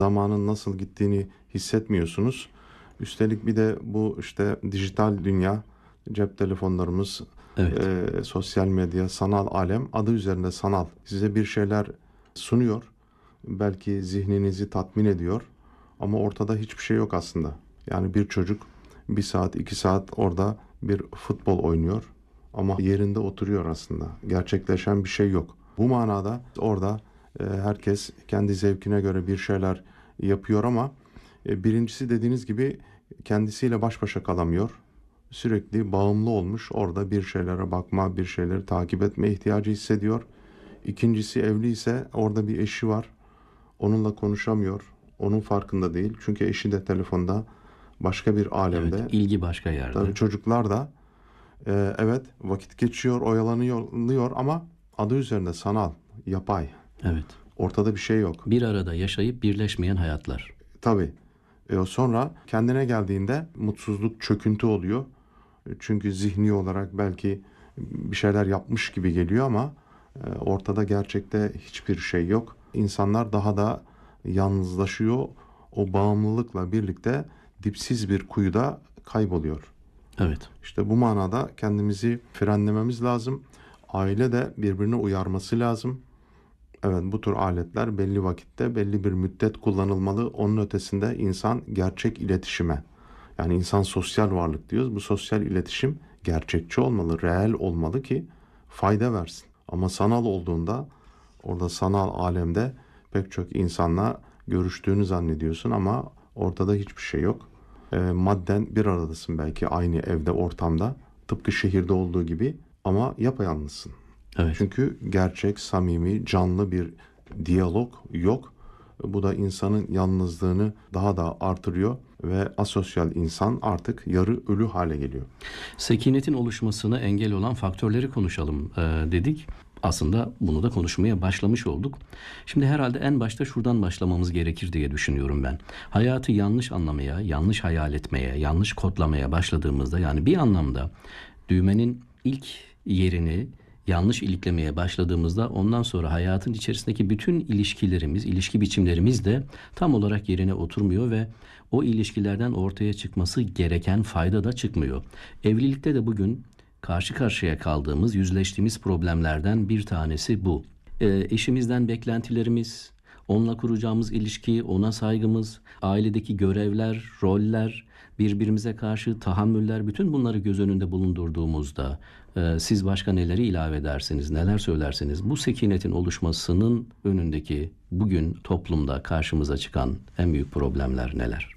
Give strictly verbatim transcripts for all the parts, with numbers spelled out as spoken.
Zamanın nasıl gittiğini hissetmiyorsunuz. Üstelik bir de bu işte dijital dünya, cep telefonlarımız, Evet. e, sosyal medya, sanal alem, adı üzerinde sanal. Size bir şeyler sunuyor. Belki zihninizi tatmin ediyor. Ama ortada hiçbir şey yok aslında. Yani bir çocuk bir saat, iki saat orada bir futbol oynuyor. Ama yerinde oturuyor aslında. Gerçekleşen bir şey yok. Bu manada orada e, herkes kendi zevkine göre bir şeyler yapıyor ama e, birincisi dediğiniz gibi kendisiyle baş başa kalamıyor. Sürekli bağımlı olmuş. Orada bir şeylere bakma, bir şeyleri takip etme ihtiyacı hissediyor. İkincisi evli ise orada bir eşi var. Onunla konuşamıyor. Onun farkında değil. Çünkü eşi de telefonda, başka bir Evet. alemde. İlgi başka Tabii yerde. çocuklar da e, evet vakit geçiyor, oyalanıyor ama adı üzerinde sanal, yapay. Evet. Ortada bir şey yok. Bir arada yaşayıp birleşmeyen hayatlar. Tabii. E, o sonra kendine geldiğinde mutsuzluk, çöküntü oluyor. E, Çünkü zihni olarak belki bir şeyler yapmış gibi geliyor ama e, ortada gerçekte hiçbir şey yok. İnsanlar daha da yalnızlaşıyor. O bağımlılıkla birlikte dipsiz bir kuyuda kayboluyor. Evet. İşte bu manada kendimizi frenlememiz lazım. Aile de birbirine uyarması lazım. Evet, bu tür aletler belli vakitte, belli bir müddet kullanılmalı. Onun ötesinde insan gerçek iletişime, yani insan sosyal varlık diyoruz. Bu sosyal iletişim gerçekçi olmalı, reel olmalı ki fayda versin. Ama sanal olduğunda orada sanal alemde pek çok insanla görüştüğünü zannediyorsun ama ortada hiçbir şey yok. E, madden bir aradasın belki aynı evde, ortamda. Tıpkı şehirde olduğu gibi ama yapayalnızsın. Evet. Çünkü gerçek, samimi, canlı bir diyalog yok. Bu da insanın yalnızlığını daha da artırıyor ve asosyal insan artık yarı ölü hale geliyor. Sekinetin oluşmasına engel olan faktörleri konuşalım e, dedik. Aslında bunu da konuşmaya başlamış olduk. Şimdi herhalde en başta şuradan başlamamız gerekir diye düşünüyorum ben. Hayatı yanlış anlamaya, yanlış hayal etmeye, yanlış kodlamaya başladığımızda, yani bir anlamda düğmenin ilk yerini yanlış iliklemeye başladığımızda ondan sonra hayatın içerisindeki bütün ilişkilerimiz, ilişki biçimlerimiz de tam olarak yerine oturmuyor ve o ilişkilerden ortaya çıkması gereken fayda da çıkmıyor. Evlilikte de bugün karşı karşıya kaldığımız, yüzleştiğimiz problemlerden bir tanesi bu. Ee, eşimizden beklentilerimiz, onunla kuracağımız ilişki, ona saygımız, ailedeki görevler, roller, birbirimize karşı tahammüller, bütün bunları göz önünde bulundurduğumuzda e, siz başka neleri ilave edersiniz, neler söylersiniz? Bu sekinetin oluşmasının önündeki bugün toplumda karşımıza çıkan en büyük problemler neler?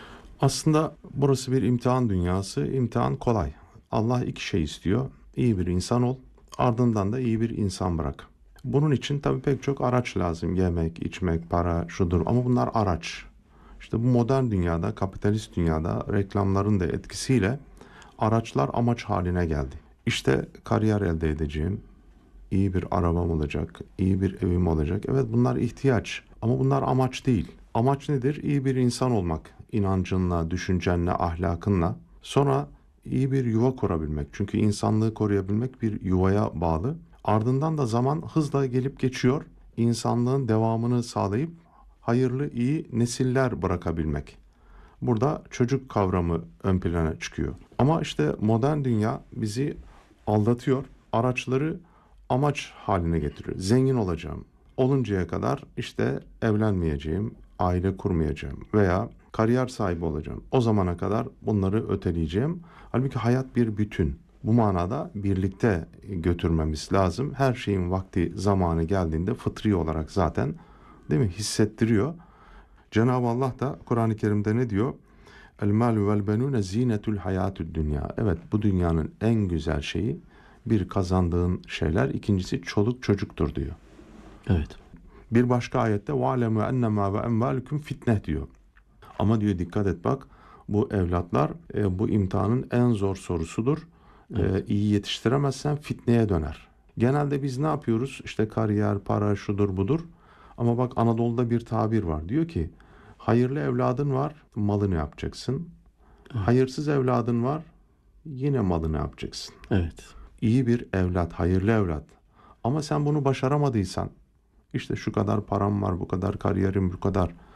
Aslında burası bir imtihan dünyası. İmtihan kolay. Allah iki şey istiyor. İyi bir insan ol, ardından da iyi bir insan bırak. Bunun için tabii pek çok araç lazım. Yemek, içmek, para, şudur ama bunlar araç. İşte bu modern dünyada, kapitalist dünyada reklamların da etkisiyle araçlar amaç haline geldi. İşte kariyer elde edeceğim, iyi bir arabam olacak, iyi bir evim olacak. Evet, bunlar ihtiyaç ama bunlar amaç değil. Amaç nedir? İyi bir insan olmak. İnancınla, düşüncenle, ahlakınla. Sonra iyi bir yuva kurabilmek. Çünkü insanlığı koruyabilmek bir yuvaya bağlı. Ardından da zaman hızla gelip geçiyor. İnsanlığın devamını sağlayıp hayırlı, iyi nesiller bırakabilmek. Burada çocuk kavramı ön plana çıkıyor. Ama işte modern dünya bizi aldatıyor. Araçları amaç haline getiriyor. Zengin olacağım. Oluncaya kadar işte evlenmeyeceğim, aile kurmayacağım veya kariyer sahibi olacağım. O zamana kadar bunları öteleyeceğim. Halbuki hayat bir bütün. Bu manada birlikte götürmemiz lazım. Her şeyin vakti, zamanı geldiğinde fıtri olarak zaten, değil mi, hissettiriyor. Cenab-ı Allah da Kur'an-ı Kerim'de ne diyor? El malu vel benune zinetul hayatud dünya. Evet, bu dünyanın en güzel şeyi bir kazandığın şeyler, ikincisi çoluk çocuktur diyor. Evet. Bir başka ayette وَعْلَمُوا اَنَّمَا وَاَنْوَالُكُمْ fitne diyor. Ama diyor dikkat et bak, bu evlatlar e, bu imtihanın en zor sorusudur. Evet. E, iyi yetiştiremezsen fitneye döner. Genelde biz ne yapıyoruz? İşte kariyer, para, şudur budur. Ama bak Anadolu'da bir tabir var. Diyor ki hayırlı evladın var, malını yapacaksın. Evet. Hayırsız evladın var, yine malını yapacaksın. Evet. İyi bir evlat, hayırlı evlat. Ama sen bunu başaramadıysan, işte şu kadar param var, bu kadar kariyerim, bu kadar